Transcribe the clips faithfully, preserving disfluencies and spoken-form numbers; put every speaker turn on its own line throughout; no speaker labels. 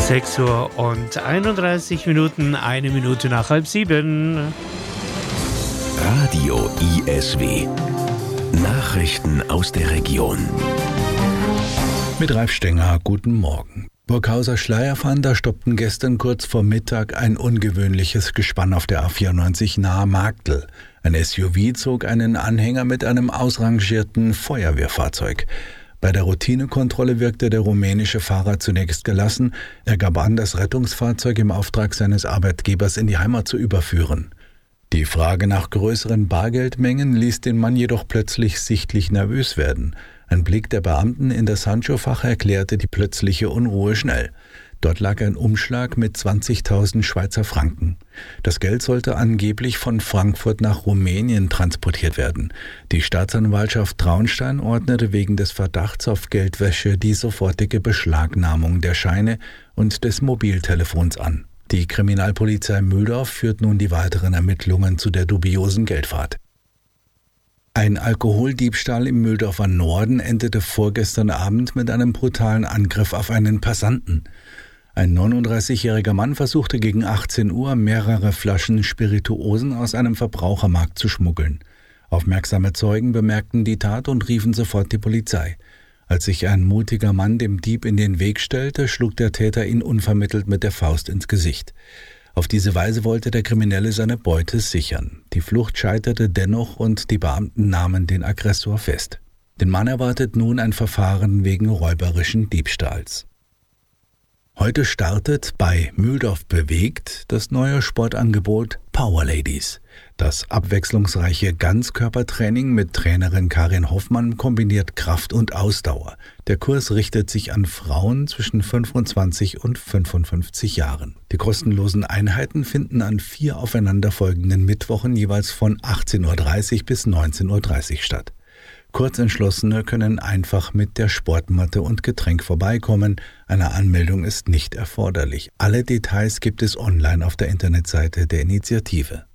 sechs Uhr und einunddreißig Minuten, eine Minute nach halb sieben.
Radio I S W. Nachrichten aus der Region.
Mit Ralf Stenger, guten Morgen. Burghauser Schleierfahnder stoppten gestern kurz vor Mittag ein ungewöhnliches Gespann auf der A vierundneunzig nahe Marktl. Ein S U V zog einen Anhänger mit einem ausrangierten Feuerwehrfahrzeug. Bei der Routinekontrolle wirkte der rumänische Fahrer zunächst gelassen. Er gab an, das Rettungsfahrzeug im Auftrag seines Arbeitgebers in die Heimat zu überführen. Die Frage nach größeren Bargeldmengen ließ den Mann jedoch plötzlich sichtlich nervös werden. Ein Blick der Beamten in das Handschuhfach erklärte die plötzliche Unruhe schnell. Dort lag ein Umschlag mit zwanzigtausend Schweizer Franken. Das Geld sollte angeblich von Frankfurt nach Rumänien transportiert werden. Die Staatsanwaltschaft Traunstein ordnete wegen des Verdachts auf Geldwäsche die sofortige Beschlagnahmung der Scheine und des Mobiltelefons an. Die Kriminalpolizei Mühldorf führt nun die weiteren Ermittlungen zu der dubiosen Geldfahrt. Ein Alkoholdiebstahl im Mühldorfer Norden endete vorgestern Abend mit einem brutalen Angriff auf einen Passanten. Ein neununddreißigjähriger Mann versuchte gegen achtzehn Uhr mehrere Flaschen Spirituosen aus einem Verbrauchermarkt zu schmuggeln. Aufmerksame Zeugen bemerkten die Tat und riefen sofort die Polizei. Als sich ein mutiger Mann dem Dieb in den Weg stellte, schlug der Täter ihn unvermittelt mit der Faust ins Gesicht. Auf diese Weise wollte der Kriminelle seine Beute sichern. Die Flucht scheiterte dennoch und die Beamten nahmen den Aggressor fest. Den Mann erwartet nun ein Verfahren wegen räuberischen Diebstahls. Heute startet bei Mühldorf bewegt das neue Sportangebot Power Ladies. Das abwechslungsreiche Ganzkörpertraining mit Trainerin Karin Hoffmann kombiniert Kraft und Ausdauer. Der Kurs richtet sich an Frauen zwischen fünfundzwanzig und fünfundfünfzig Jahren. Die kostenlosen Einheiten finden an vier aufeinanderfolgenden Mittwochen jeweils von achtzehn Uhr dreißig bis neunzehn Uhr dreißig statt. Kurzentschlossene können einfach mit der Sportmatte und Getränk vorbeikommen. Eine Anmeldung ist nicht erforderlich. Alle Details gibt es online auf der Internetseite der Initiative.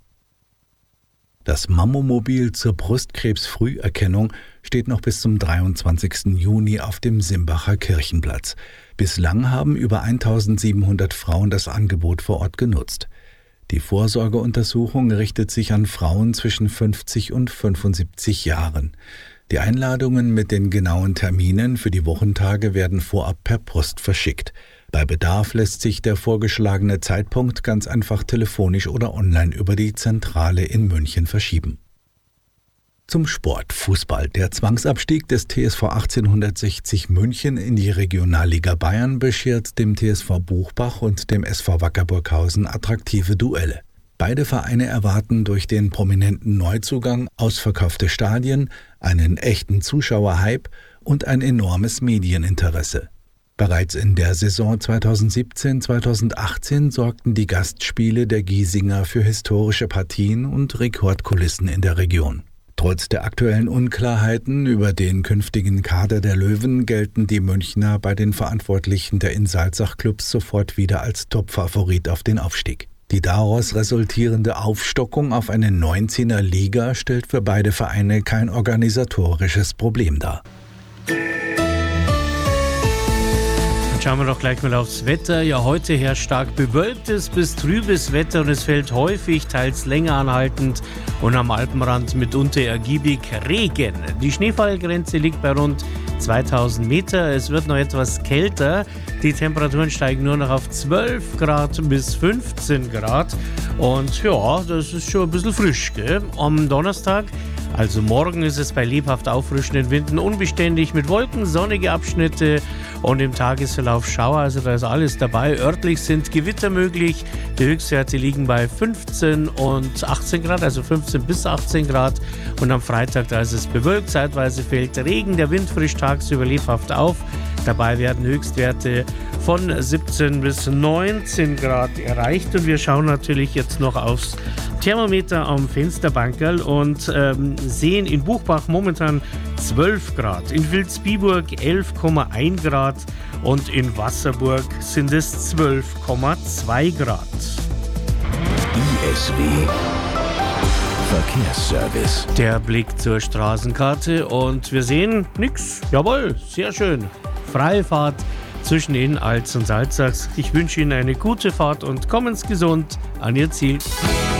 Das Mammomobil zur Brustkrebsfrüherkennung steht noch bis zum dreiundzwanzigsten Juni auf dem Simbacher Kirchenplatz. Bislang haben über eintausendsiebenhundert Frauen das Angebot vor Ort genutzt. Die Vorsorgeuntersuchung richtet sich an Frauen zwischen fünfzig und fünfundsiebzig Jahren. Die Einladungen mit den genauen Terminen für die Wochentage werden vorab per Post verschickt. Bei Bedarf lässt sich der vorgeschlagene Zeitpunkt ganz einfach telefonisch oder online über die Zentrale in München verschieben. Zum Sport: Fußball. Der Zwangsabstieg des T S V achtzehnhundertsechzig München in die Regionalliga Bayern beschert dem T S V Buchbach und dem S V Wacker Burghausen attraktive Duelle. Beide Vereine erwarten durch den prominenten Neuzugang ausverkaufte Stadien, einen echten Zuschauerhype und ein enormes Medieninteresse. Bereits in der Saison zweitausendsiebzehn zweitausendachtzehn sorgten die Gastspiele der Giesinger für historische Partien und Rekordkulissen in der Region. Trotz der aktuellen Unklarheiten über den künftigen Kader der Löwen gelten die Münchner bei den Verantwortlichen der Insalzach-Clubs sofort wieder als Topfavorit auf den Aufstieg. Die daraus resultierende Aufstockung auf eine neunzehner Liga stellt für beide Vereine kein organisatorisches Problem dar.
Schauen wir doch gleich mal aufs Wetter. Ja, heute herrscht stark bewölktes bis trübes Wetter und es fällt häufig, teils länger anhaltend und am Alpenrand mitunter ergiebig Regen. Die Schneefallgrenze liegt bei rund zweitausend Meter. Es wird noch etwas kälter. Die Temperaturen steigen nur noch auf zwölf Grad bis fünfzehn Grad. Und ja, das ist schon ein bisschen frisch, gell? Am Donnerstag, also morgen, ist es bei lebhaft auffrischenden Winden unbeständig mit Wolken, sonnige Abschnitte und im Tagesverlauf Schauer. Also da ist alles dabei. Örtlich sind Gewitter möglich. Die Höchstwerte liegen bei fünfzehn und achtzehn Grad, also fünfzehn bis achtzehn Grad. Und am Freitag, da ist es bewölkt, zeitweise fällt Regen. Der Wind frischt tagsüber lebhaft auf. Dabei werden Höchstwerte von siebzehn bis neunzehn Grad erreicht. Und wir schauen natürlich jetzt noch aufs Thermometer am Fensterbankerl und ähm, sehen in Buchbach momentan zwölf Grad, in Vilsbiburg elf Komma eins Grad und in Wasserburg sind es zwölf Komma zwei Grad.
I S W Verkehrsservice.
Der Blick zur Straßenkarte und wir sehen nix. Jawohl, sehr schön. Freifahrt zwischen Inn, Alz und Salzach. Ich wünsche Ihnen eine gute Fahrt und kommen Sie gesund an Ihr Ziel.